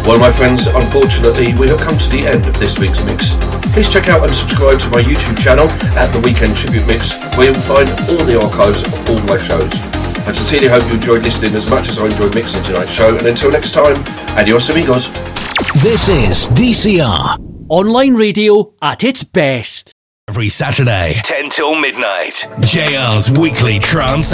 Well, my friends, unfortunately, we have come to the end of this week's mix. Please check out and subscribe to my YouTube channel at The Weekend Tribute Mix, where you'll find all the archives of all my shows. I sincerely hope you enjoyed listening as much as I enjoyed mixing tonight's show, and until next time, adios amigos. This is DCR. Online radio at its best. Every Saturday, 10 till midnight. JR's Weekly Trance